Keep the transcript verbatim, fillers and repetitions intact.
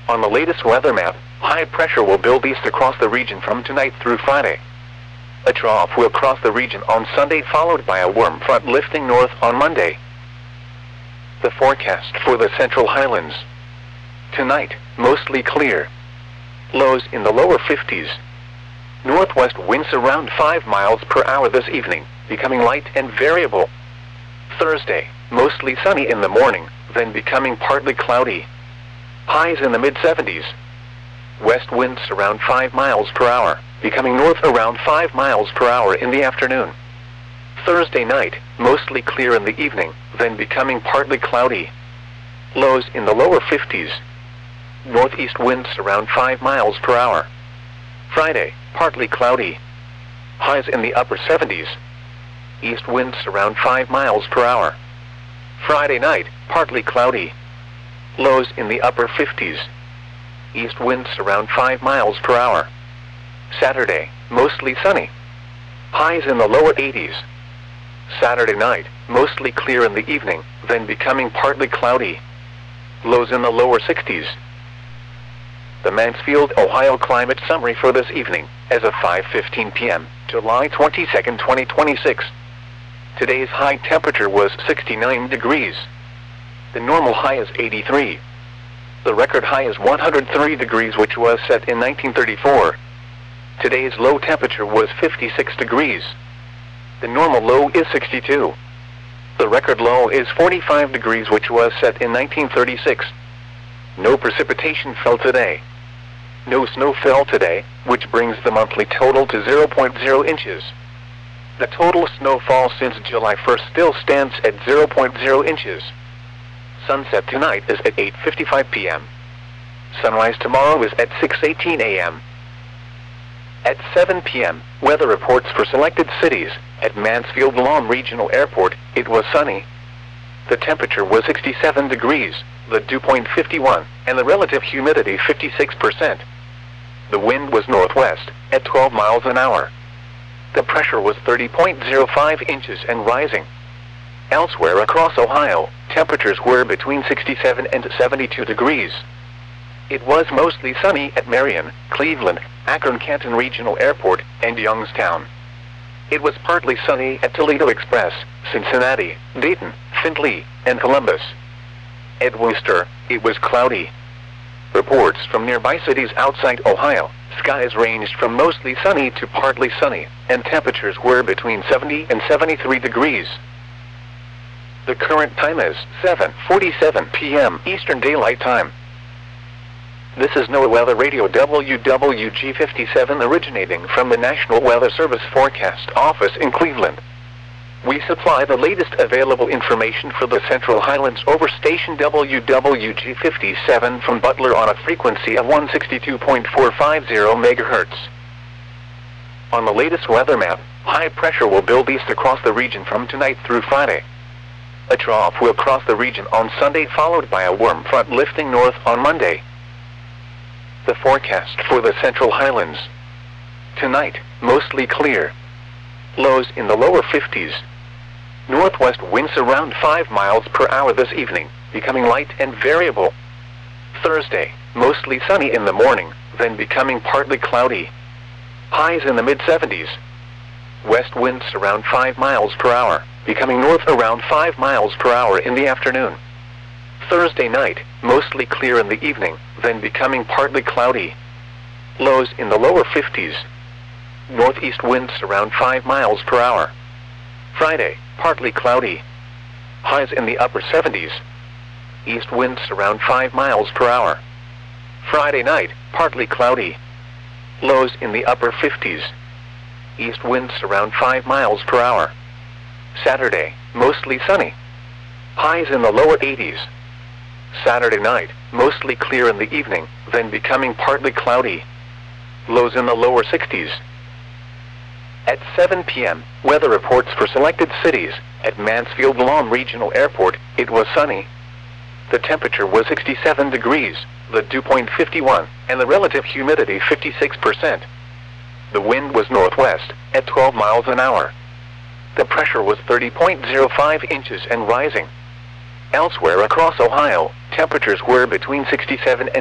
On the latest weather map, high pressure will build east across the region from tonight through Friday. A trough will cross the region on Sunday, followed by a warm front lifting north on Monday. The forecast for the Central Highlands. Tonight, mostly clear. Lows in the lower fifties. Northwest winds around five miles per hour this evening, becoming light and variable. Thursday, mostly sunny in the morning, then becoming partly cloudy. Highs in the mid seventies. West winds around five miles per hour, becoming north around five miles per hour in the afternoon. Thursday night, mostly clear in the evening, then becoming partly cloudy. Lows in the lower fifties. Northeast winds around five miles per hour. Friday, partly cloudy. Highs in the upper seventies. East winds around five miles per hour. Friday night, partly cloudy. Lows in the upper fifties. East winds around five miles per hour. Saturday, mostly sunny. Highs in the lower eighties. Saturday night, mostly clear in the evening, then becoming partly cloudy. Lows in the lower sixties. The Mansfield, Ohio climate summary for this evening, as of five fifteen p m, July twenty-second, twenty twenty-six. Today's high temperature was sixty-nine degrees. The normal high is eighty-three. The record high is one hundred three degrees, which was set in nineteen thirty-four. Today's low temperature was fifty-six degrees. The normal low is sixty-two. The record low is forty-five degrees, which was set in nineteen thirty-six. No precipitation fell today. No snow fell today, which brings the monthly total to zero point zero inches. The total snowfall since July first still stands at zero point zero inches. Sunset tonight is at eight fifty-five p m Sunrise tomorrow is at six eighteen a m At seven p m, weather reports for selected cities. At Mansfield Lawn Regional Airport, it was sunny. The temperature was sixty-seven degrees, the dew point fifty-one, and the relative humidity fifty-six percent. The wind was northwest, at twelve miles an hour. The pressure was thirty point zero five inches and rising. Elsewhere across Ohio, temperatures were between sixty-seven and seventy-two degrees. It was mostly sunny at Marion, Cleveland, Akron-Canton Regional Airport, and Youngstown. It was partly sunny at Toledo Express, Cincinnati, Dayton, Findlay, and Columbus. At Worcester, it was cloudy. Reports from nearby cities outside Ohio, skies ranged from mostly sunny to partly sunny, and temperatures were between seventy and seventy-three degrees. The current time is seven forty-seven p m Eastern Daylight Time. This is NOAA Weather Radio W W G fifty-seven, originating from the National Weather Service Forecast Office in Cleveland. We supply the latest available information for the Central Highlands over station W W G fifty-seven from Butler on a frequency of one sixty-two point four five zero megahertz. On the latest weather map, high pressure will build east across the region from tonight through Friday. A trough will cross the region on Sunday, followed by a warm front lifting north on Monday. The forecast for the Central Highlands. Tonight, mostly clear. Lows in the lower fifties. Northwest winds around five miles per hour this evening, becoming light and variable. Thursday, mostly sunny in the morning, then becoming partly cloudy. Highs in the mid seventies. West winds around five miles per hour, becoming north around five miles per hour in the afternoon. Thursday night, mostly clear in the evening, then becoming partly cloudy. Lows in the lower fifties. Northeast winds around five miles per hour. Friday, partly cloudy. Highs in the upper seventies. East winds around five miles per hour. Friday night, partly cloudy. Lows in the upper fifties. East winds around five miles per hour. Saturday, mostly sunny. Highs in the lower eighties. Saturday night, mostly clear in the evening, then becoming partly cloudy. Lows in the lower sixties. At seven p m, weather reports for selected cities. At Mansfield Lawn Regional Airport, it was sunny. The temperature was sixty-seven degrees, the dew point fifty-one, and the relative humidity fifty-six percent. The wind was northwest, at twelve miles an hour. The pressure was thirty point zero five inches and rising. Elsewhere across Ohio, temperatures were between sixty-seven and